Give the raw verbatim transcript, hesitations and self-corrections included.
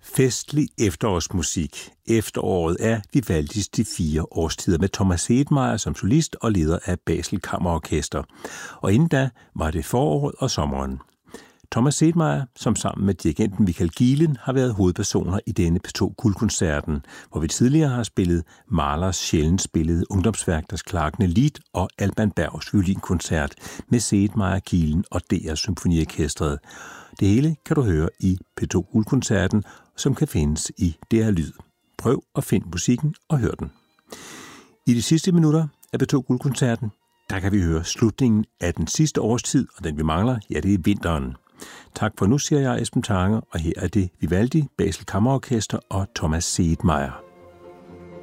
Festlig efterårsmusik. Efteråret er Vivaldis De fire årstider med Thomas Sedmayer som solist og leder af Basel Kammerorkester. Og inden da var det foråret og sommeren. Thomas Sedmayer, som sammen med dirigenten Michael Gielen har været hovedpersoner i denne P to Guldkoncerten, hvor vi tidligere har spillet Mahlers sjældent spillede ungdomsværk Das klagende Lied og Alban Bergs violinkoncert med Sedmayer, Gielen og D R Symfoniorkestret. Det hele kan du høre i P to Guldkoncerten, som kan findes i D R Lyd. Prøv at finde musikken og hør den. I de sidste minutter af P to Guldkoncerten, der kan vi høre slutningen af den sidste årstid, og den vi mangler, ja, det er vinteren. Tak for nu, siger jeg, Esben Tange, og her er det Vivaldi, Basel Kammerorkester og Thomas Sedmayer.